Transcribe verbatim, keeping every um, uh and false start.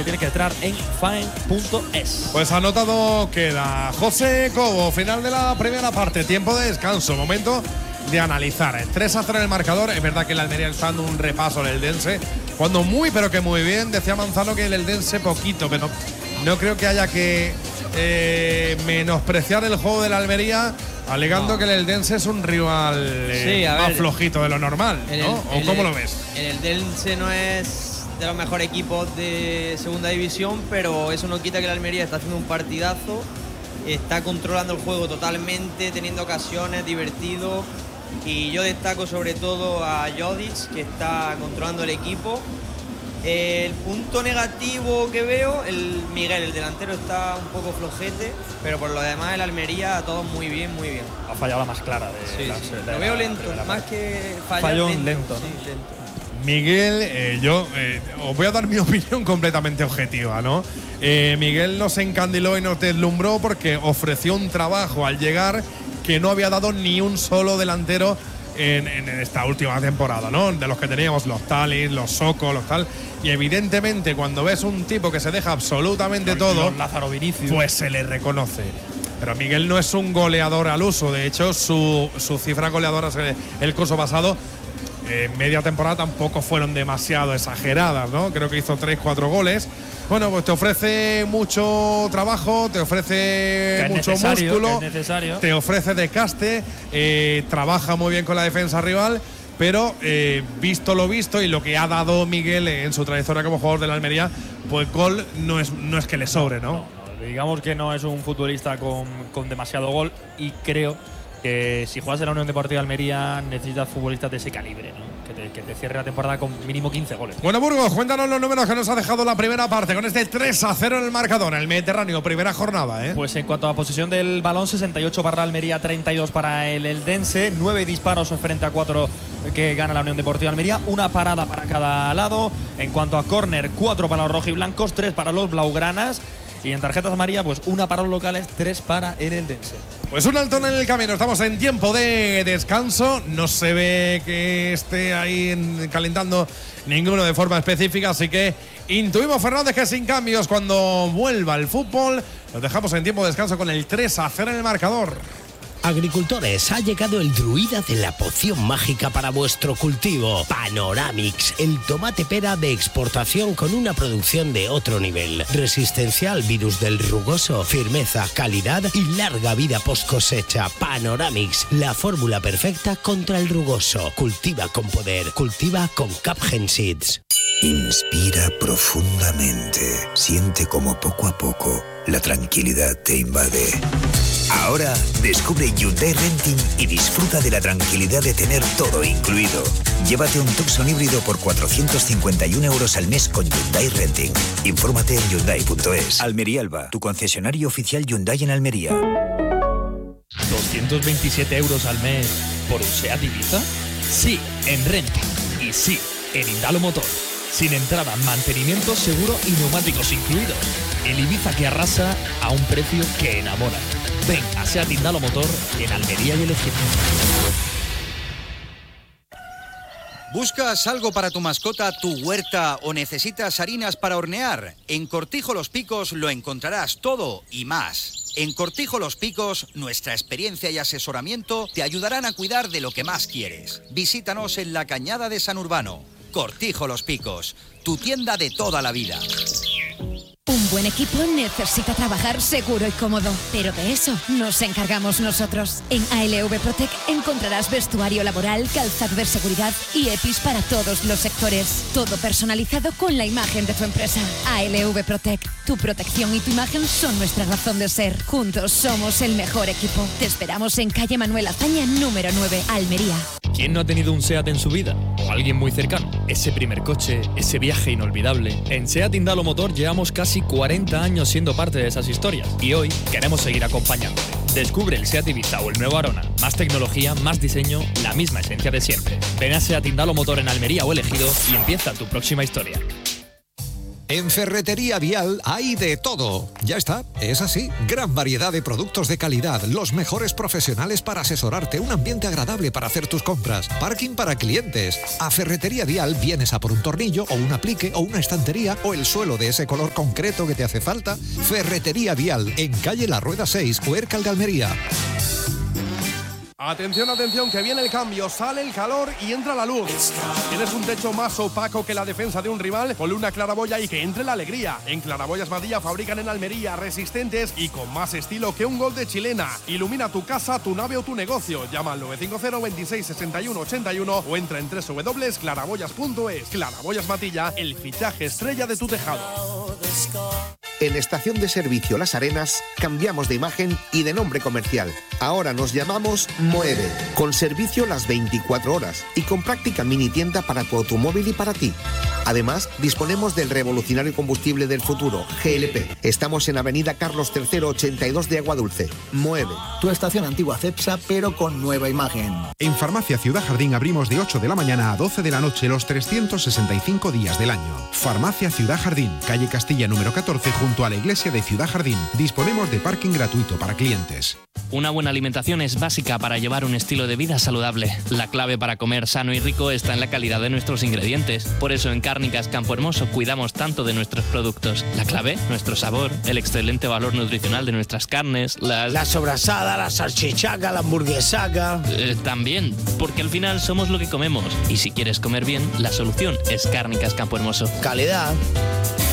que tiene que entrar en fan punto es. Pues anotado queda José Cobo, final de la primera parte, tiempo de descanso, momento de analizar. tres a cero en el marcador. Es verdad que el Almería está dando un repaso al Eldense, cuando muy pero que muy bien. Decía Manzano que el Eldense poquito, pero no creo que haya que eh, menospreciar el juego del Almería, alegando no. que el Eldense es un rival eh, sí, más ver, flojito de lo normal, ¿no? El, ¿O el, cómo lo ves? El Eldense no es de los mejores equipos de segunda división, pero eso no quita que el Almería está haciendo un partidazo, está controlando el juego totalmente, teniendo ocasiones, divertido. Y yo destaco sobre todo a Jodic, que está controlando el equipo. El punto negativo que veo, el Miguel, el delantero, está un poco flojete, pero por lo demás el Almería todo muy bien, muy bien. Ha fallado la más clara de, sí, la, sí. de Lo la, veo lento, de la, más que fallar, fallón lento. lento, sí, ¿no? lento. Miguel, eh, yo eh, os voy a dar mi opinión completamente objetiva, ¿no? Eh, Miguel nos encandiló y nos deslumbró porque ofreció un trabajo al llegar que no había dado ni un solo delantero en, en esta última temporada, ¿no? De los que teníamos, los Talis, los Soco, los tal. Y evidentemente cuando ves un tipo que se deja absolutamente los, todo, los Lázaro Vinicius, pues se le reconoce. Pero Miguel no es un goleador al uso. De hecho, su, su cifra goleadora el curso pasado, eh, media temporada, tampoco fueron demasiado exageradas, ¿no? Creo que hizo tres, cuatro goles. Bueno, pues te ofrece mucho trabajo, te ofrece mucho músculo, que es necesario. Te ofrece desgaste, eh, trabaja muy bien con la defensa rival, pero eh, visto lo visto y lo que ha dado Miguel en su trayectoria como jugador de la Almería, pues gol no es, no es que le sobre, ¿no? no, no digamos que no es un futbolista con, con demasiado gol, y creo que si juegas en la Unión Deportiva de Almería necesitas futbolistas de ese calibre, ¿no? Que te, que te cierre la temporada con mínimo quince goles. Bueno, Burgos, cuéntanos los números que nos ha dejado la primera parte con este tres a cero en el marcador, el Mediterráneo, primera jornada, ¿eh? Pues en cuanto a posesión del balón, sesenta y ocho para Almería, treinta y dos para el Eldense, nueve disparos frente a cuatro que gana la Unión Deportiva de Almería, una parada para cada lado. En cuanto a córner, cuatro para los rojiblancos, tres para los blaugranas. Y en tarjetas amarillas, pues una para los locales, tres para el Eldense. Pues un alto en el camino, estamos en tiempo de descanso, no se ve que esté ahí en, calentando ninguno de forma específica, así que intuimos, Fernández, que sin cambios cuando vuelva el fútbol. Nos dejamos en tiempo de descanso con el tres a cero en el marcador. Agricultores, ha llegado el druida de la poción mágica para vuestro cultivo. Panoramix, el tomate pera de exportación con una producción de otro nivel. Resistencia al virus del rugoso, firmeza, calidad y larga vida post cosecha. Panoramix, la fórmula perfecta contra el rugoso. Cultiva con poder, cultiva con Capgen Seeds. Inspira profundamente. Siente como poco a poco la tranquilidad te invade. Ahora descubre Hyundai Renting y disfruta de la tranquilidad de tener todo incluido. Llévate un Tucson híbrido por cuatrocientos cincuenta y uno euros al mes con Hyundai Renting. Infórmate en Hyundai punto es. Almería Elba, tu concesionario oficial Hyundai en Almería. ¿doscientos veintisiete euros al mes por un SEAT Ibiza? Sí, en Renting. Y sí, en Indalo Motor. Sin entrada, mantenimiento, seguro y neumáticos incluidos. El Ibiza que arrasa a un precio que enamora. Ven a SEAT Indalo Motor en Almería y El Ejido. ¿Buscas algo para tu mascota, tu huerta o necesitas harinas para hornear? En Cortijo Los Picos lo encontrarás todo y más. En Cortijo Los Picos, nuestra experiencia y asesoramiento te ayudarán a cuidar de lo que más quieres. Visítanos en la Cañada de San Urbano. Cortijo Los Picos, tu tienda de toda la vida. Un buen equipo necesita trabajar seguro y cómodo, pero de eso nos encargamos nosotros. En A L V Protec encontrarás vestuario laboral, calzado de seguridad y E P I S para todos los sectores. Todo personalizado con la imagen de tu empresa. A L V Protec, tu protección y tu imagen son nuestra razón de ser. Juntos somos el mejor equipo. Te esperamos en calle Manuel Azaña, número nueve, Almería. ¿Quién no ha tenido un SEAT en su vida? ¿O alguien muy cercano? Ese primer coche, ese viaje inolvidable. En SEAT Indalo Motor llevamos casi cuarenta años siendo parte de esas historias y hoy queremos seguir acompañándote. Descubre el SEAT Ibiza o el nuevo Arona. Más tecnología, más diseño, la misma esencia de siempre. Ven a SEAT Indalo Motor en Almería o El Ejido y empieza tu próxima historia. En Ferretería Vial hay de todo. Ya está, es así. Gran variedad de productos de calidad, los mejores profesionales para asesorarte, un ambiente agradable para hacer tus compras, parking para clientes. A Ferretería Vial vienes a por un tornillo o un aplique o una estantería o el suelo de ese color concreto que te hace falta. Ferretería Vial, en calle La Rueda seis, Huércal de Almería. Atención, atención, que viene el cambio, sale el calor y entra la luz. ¿Tienes un techo más opaco que la defensa de un rival? Ponle una claraboya y que entre la alegría. En Claraboyas Matilla fabrican en Almería, resistentes y con más estilo que un gol de chilena. Ilumina tu casa, tu nave o tu negocio. Llama al nueve cinco cero, veintiséis, sesenta y uno, ochenta y uno o entra en doble u doble u doble u punto claraboyas punto es. Claraboyas Matilla, el fichaje estrella de tu tejado. En Estación de Servicio Las Arenas cambiamos de imagen y de nombre comercial. Ahora nos llamamos Moeve, con servicio las veinticuatro horas y con práctica mini tienda para tu automóvil y para ti. Además, disponemos del revolucionario combustible del futuro, G L P. Estamos en Avenida Carlos tercero, ochenta y dos de Aguadulce. Mueve. Tu estación antigua Cepsa, pero con nueva imagen. En Farmacia Ciudad Jardín abrimos de ocho de la mañana a doce de la noche los trescientos sesenta y cinco días del año. Farmacia Ciudad Jardín, calle Castilla número catorce, junto a la iglesia de Ciudad Jardín. Disponemos de parking gratuito para clientes. Una buena alimentación es básica para llevar un estilo de vida saludable. La clave para comer sano y rico está en la calidad de nuestros ingredientes. Por eso en Cárnicas Campo Hermoso cuidamos tanto de nuestros productos. La clave, nuestro sabor, el excelente valor nutricional de nuestras carnes, las... La sobrasada, la salchichaca, la hamburguesaca... Eh, también, porque al final somos lo que comemos. Y si quieres comer bien, la solución es Cárnicas Campo Hermoso. Calidad.